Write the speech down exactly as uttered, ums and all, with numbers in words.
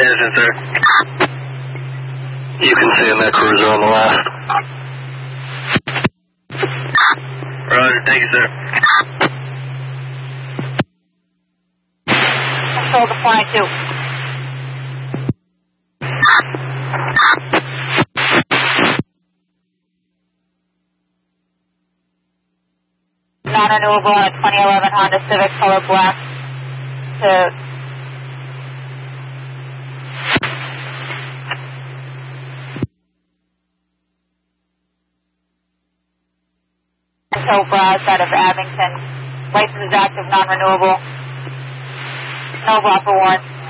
management, sir. You can stay in that cruiser on the left. Roger, thank you, sir. Control to four nine two. Non-renewable on a twenty eleven Honda Civic color black to Tow Browse out of Abington. License is active, non-renewable. No block for warrant.